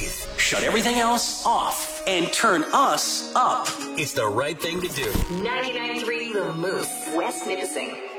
days. Shut everything else off and turn us up. It's the right thing to do. 99.3 The Moose, West Nipissing.